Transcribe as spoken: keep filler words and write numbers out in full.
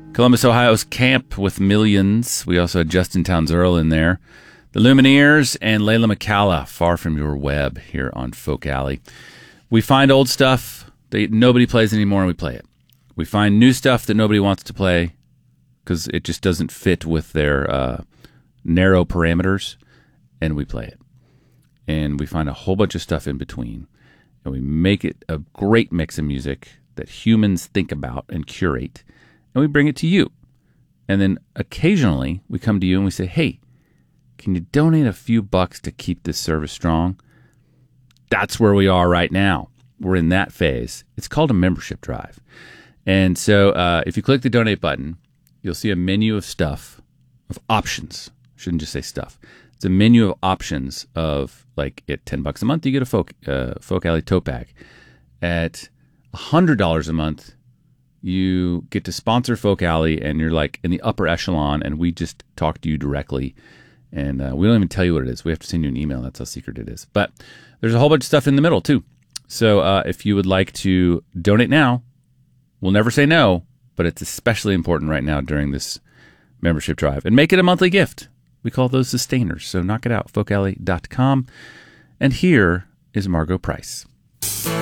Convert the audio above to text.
Columbus, Ohio's Camp with Millions. We also had Justin Townes Earl in there. The Lumineers and Layla McCalla, Far From Your Web, here on Folk Alley. We find old stuff that nobody plays anymore, and we play it. We find new stuff that nobody wants to play because it just doesn't fit with their uh, narrow parameters, and we play it. And we find a whole bunch of stuff in between, and we make it a great mix of music that humans think about and curate, and we bring it to you. And then occasionally we come to you and we say, hey, can you donate a few bucks to keep this service strong? That's where we are right now. We're in that phase. It's called a membership drive. And so uh, if you click the donate button, you'll see a menu of stuff, of options. I shouldn't just say stuff. It's a menu of options of, like, at ten bucks a month, you get a Folk, uh, Folk Alley tote bag. At one hundred dollars a month, you get to sponsor Folk Alley, and you're like in the upper echelon, and we just talk to you directly. And uh, we don't even tell you what it is. We have to send you an email. That's how secret it is. But there's a whole bunch of stuff in the middle, too. So uh, if you would like to donate now, we'll never say no, but it's especially important right now during this membership drive. And make it a monthly gift. We call those sustainers. So knock it out, folk alley dot com. And here is Margo Price.